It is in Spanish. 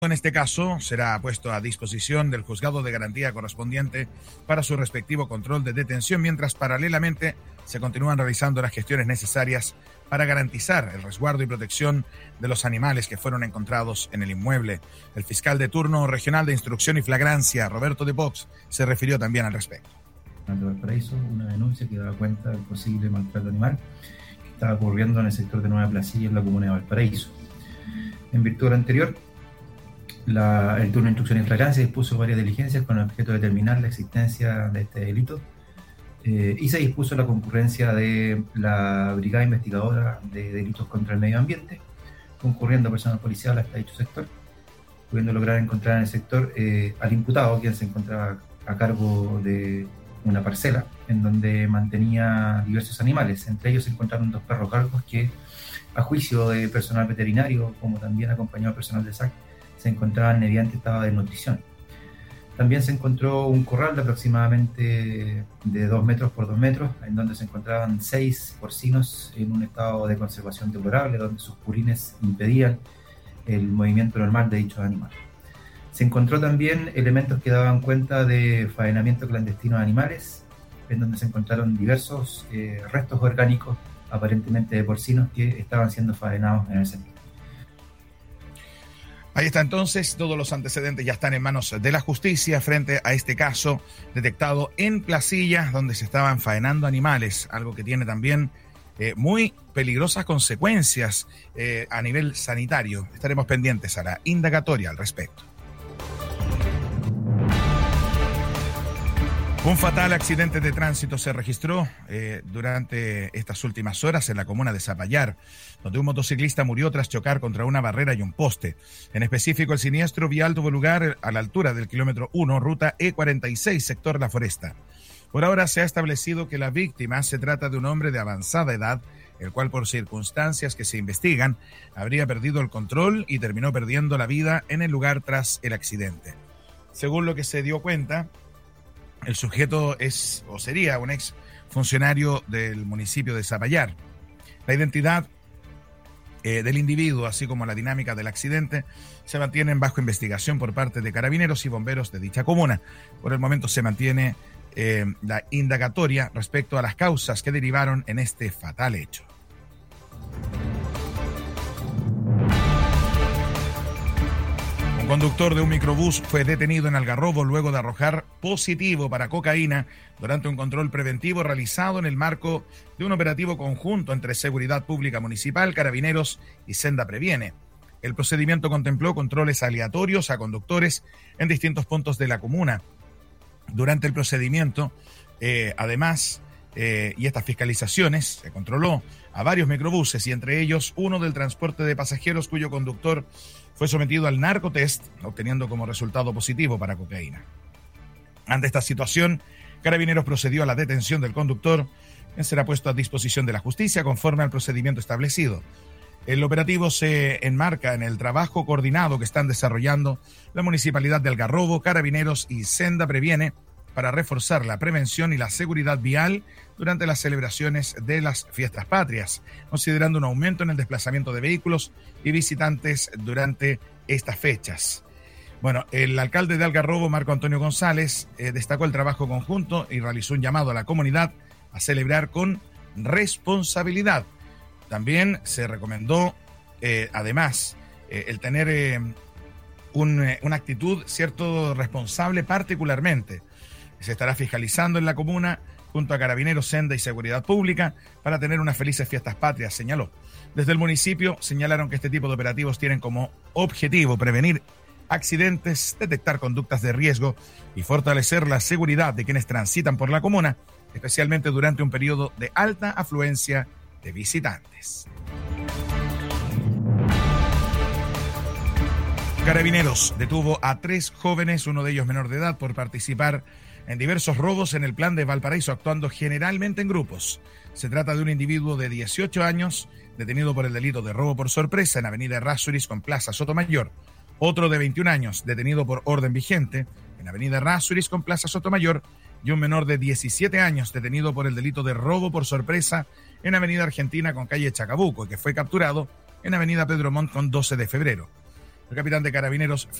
En este caso, será puesto a disposición del juzgado de garantía correspondiente para su respectivo control de detención, mientras paralelamente se continúan realizando las gestiones necesarias para garantizar el resguardo y protección de los animales que fueron encontrados en el inmueble. El fiscal de turno regional de instrucción y flagrancia, Roberto de Pox, se refirió también al respecto. De Valparaíso, una denuncia que daba cuenta del posible maltrato animal que estaba ocurriendo en el sector de Nueva Placilla, en la comuna de Valparaíso. En virtud de lo anterior, el turno de instrucción y flagrancia dispuso varias diligencias con el objeto de determinar la existencia de este delito y se dispuso la concurrencia de la Brigada Investigadora de Delitos contra el Medio Ambiente, concurriendo personal policial hasta dicho sector, pudiendo lograr encontrar en el sector al imputado, quien se encontraba a cargo de una parcela en donde mantenía diversos animales. Entre ellos se encontraron 2 perros galgos que, a juicio de personal veterinario, como también acompañado personal de SAC, se encontraban en evidente estado de nutrición. También se encontró un corral de aproximadamente de 2 metros por 2 metros, en donde se encontraban 6 porcinos en un estado de conservación deplorable, donde sus purines impedían el movimiento normal de dichos animales. Se encontró también elementos que daban cuenta de faenamiento clandestino de animales, en donde se encontraron diversos restos orgánicos, aparentemente de porcinos, que estaban siendo faenados en el sector. Ahí está entonces, todos los antecedentes ya están en manos de la justicia frente a este caso detectado en Placilla, donde se estaban faenando animales, algo que tiene también muy peligrosas consecuencias a nivel sanitario. Estaremos pendientes a la indagatoria al respecto. Un fatal accidente de tránsito se registró durante estas últimas horas en la comuna de Zapallar, donde un motociclista murió tras chocar contra una barrera y un poste. En específico, el siniestro vial tuvo lugar a la altura del kilómetro 1, ruta E46, sector La Foresta. Por ahora se ha establecido que la víctima se trata de un hombre de avanzada edad, el cual por circunstancias que se investigan habría perdido el control y terminó perdiendo la vida en el lugar tras el accidente. Según lo que se dio cuenta, el sujeto es o sería un ex funcionario del municipio de Zapallar. La identidad del individuo, así como la dinámica del accidente, se mantienen bajo investigación por parte de carabineros y bomberos de dicha comuna. Por el momento se mantiene la indagatoria respecto a las causas que derivaron en este fatal hecho. Un conductor de un microbús fue detenido en Algarrobo luego de arrojar positivo para cocaína durante un control preventivo realizado en el marco de un operativo conjunto entre Seguridad Pública Municipal, Carabineros y Senda Previene. El procedimiento contempló controles aleatorios a conductores en distintos puntos de la comuna. Durante el procedimiento, además, y estas fiscalizaciones, se controló a varios microbuses y entre ellos uno del transporte de pasajeros cuyo conductor fue sometido al narcotest, obteniendo como resultado positivo para cocaína. Ante esta situación, Carabineros procedió a la detención del conductor, quien será puesto a disposición de la justicia conforme al procedimiento establecido. El operativo se enmarca en el trabajo coordinado que están desarrollando la Municipalidad de Algarrobo, Carabineros y Senda Previene para reforzar la prevención y la seguridad vial durante las celebraciones de las fiestas patrias, considerando un aumento en el desplazamiento de vehículos y visitantes durante estas fechas. Bueno, el alcalde de Algarrobo, Marco Antonio González, destacó el trabajo conjunto y realizó un llamado a la comunidad a celebrar con responsabilidad. También se recomendó, además, el tener una actitud, cierto, responsable particularmente. Se estará fiscalizando en la comuna junto a Carabineros, Senda y Seguridad Pública para tener unas felices fiestas patrias, señaló. Desde el municipio señalaron que este tipo de operativos tienen como objetivo prevenir accidentes, detectar conductas de riesgo y fortalecer la seguridad de quienes transitan por la comuna, especialmente durante un periodo de alta afluencia de visitantes. Carabineros detuvo a 3 jóvenes, uno de ellos menor de edad, por participar en diversos robos en el plan de Valparaíso, actuando generalmente en grupos. Se trata de un individuo de 18 años, detenido por el delito de robo por sorpresa en Avenida Errázuriz con Plaza Sotomayor. Otro de 21 años, detenido por orden vigente en Avenida Errázuriz con Plaza Sotomayor. Y un menor de 17 años, detenido por el delito de robo por sorpresa en Avenida Argentina con calle Chacabuco, que fue capturado en Avenida Pedro Montt con 12 de febrero. El capitán de Carabineros